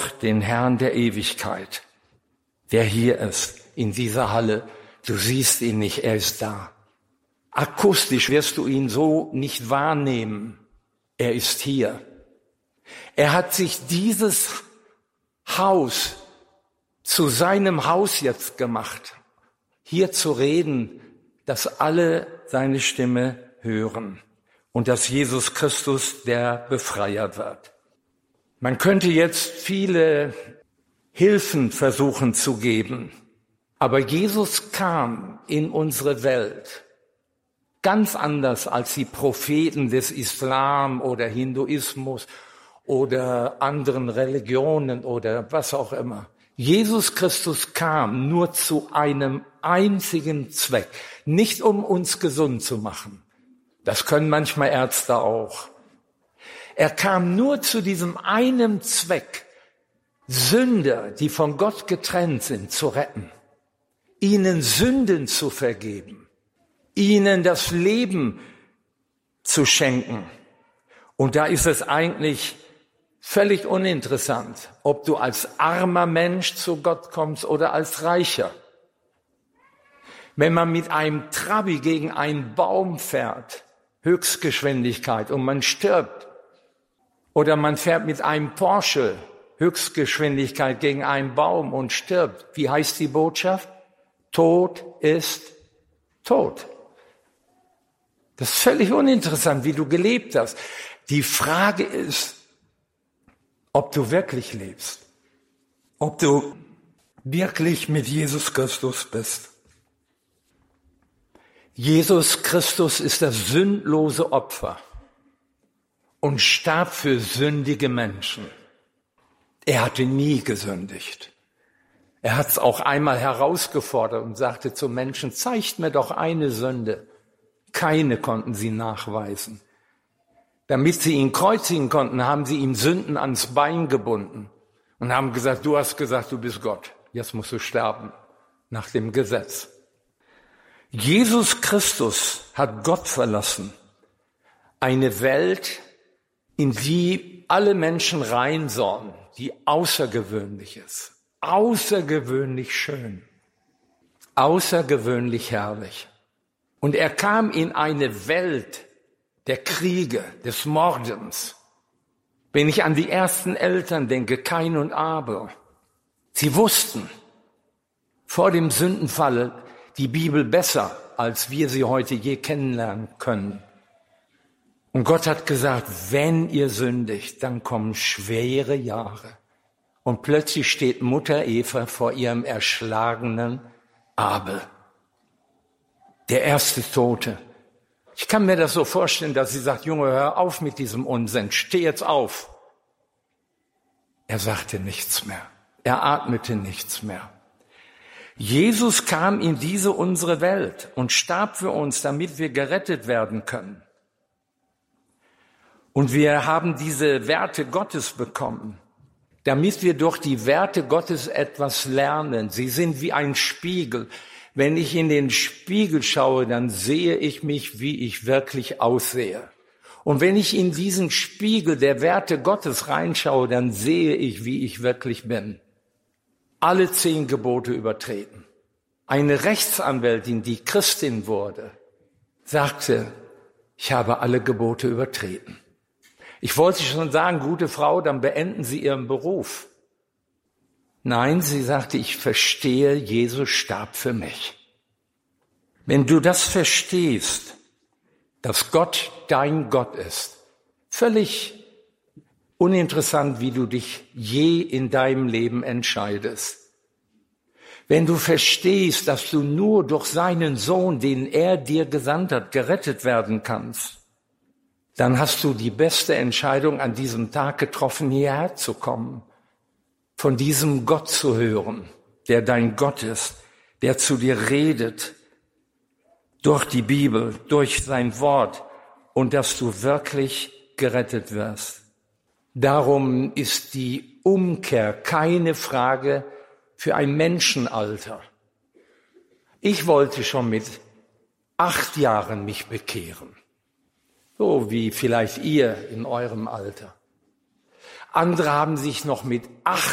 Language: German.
den Herrn der Ewigkeit, der hier ist, in dieser Halle. Du siehst ihn nicht, er ist da. Akustisch wirst du ihn so nicht wahrnehmen. Er ist hier. Er hat sich dieses Haus zu seinem Haus jetzt gemacht, hier zu reden, dass alle seine Stimme hören und dass Jesus Christus der Befreier wird. Man könnte jetzt viele Hilfen versuchen zu geben, aber Jesus kam in unsere Welt ganz anders als die Propheten des Islam oder Hinduismus oder anderen Religionen oder was auch immer. Jesus Christus kam nur zu einem einzigen Zweck, nicht um uns gesund zu machen. Das können manchmal Ärzte auch. Er kam nur zu diesem einen Zweck, Sünder, die von Gott getrennt sind, zu retten, ihnen Sünden zu vergeben, ihnen das Leben zu schenken. Und da ist es eigentlich völlig uninteressant, ob du als armer Mensch zu Gott kommst oder als Reicher. Wenn man mit einem Trabi gegen einen Baum fährt, Höchstgeschwindigkeit, und man stirbt, oder man fährt mit einem Porsche, Höchstgeschwindigkeit gegen einen Baum und stirbt, wie heißt die Botschaft? Tod ist tot. Das ist völlig uninteressant, wie du gelebt hast. Die Frage ist, ob du wirklich lebst, ob du wirklich mit Jesus Christus bist. Jesus Christus ist das sündlose Opfer und starb für sündige Menschen. Er hatte nie gesündigt. Er hat es auch einmal herausgefordert und sagte zu Menschen, zeigt mir doch eine Sünde. Keine konnten sie nachweisen. Damit sie ihn kreuzigen konnten, haben sie ihm Sünden ans Bein gebunden und haben gesagt, du hast gesagt, du bist Gott. Jetzt musst du sterben nach dem Gesetz. Jesus Christus hat Gott verlassen. Eine Welt, in die alle Menschen rein sollen, die außergewöhnlich ist, außergewöhnlich schön, außergewöhnlich herrlich. Und er kam in eine Welt der Kriege, des Mordens. Wenn ich an die ersten Eltern denke, Kain und Abel, sie wussten vor dem Sündenfall die Bibel besser, als wir sie heute je kennenlernen können. Und Gott hat gesagt, wenn ihr sündigt, dann kommen schwere Jahre. Und plötzlich steht Mutter Eva vor ihrem erschlagenen Abel, der erste Tote. Ich kann mir das so vorstellen, dass sie sagt, Junge, hör auf mit diesem Unsinn, steh jetzt auf. Er sagte nichts mehr. Er atmete nichts mehr. Jesus kam in diese unsere Welt und starb für uns, damit wir gerettet werden können. Und wir haben diese Werte Gottes bekommen, damit wir durch die Werte Gottes etwas lernen. Sie sind wie ein Spiegel. Wenn ich in den Spiegel schaue, dann sehe ich mich, wie ich wirklich aussehe. Und wenn ich in diesen Spiegel der Werte Gottes reinschaue, dann sehe ich, wie ich wirklich bin. Alle 10 Gebote übertreten. Eine Rechtsanwältin, die Christin wurde, sagte, ich habe alle Gebote übertreten. Ich wollte schon sagen, gute Frau, dann beenden Sie Ihren Beruf. Nein, sie sagte, ich verstehe, Jesus starb für mich. Wenn du das verstehst, dass Gott dein Gott ist, völlig uninteressant, wie du dich je in deinem Leben entscheidest. Wenn du verstehst, dass du nur durch seinen Sohn, den er dir gesandt hat, gerettet werden kannst, dann hast du die beste Entscheidung an diesem Tag getroffen, hierher zu kommen. Von diesem Gott zu hören, der dein Gott ist, der zu dir redet, durch die Bibel, durch sein Wort und dass du wirklich gerettet wirst. Darum ist die Umkehr keine Frage für ein Menschenalter. Ich wollte schon mit 8 Jahren mich bekehren, so wie vielleicht ihr in eurem Alter. Andere haben sich noch mit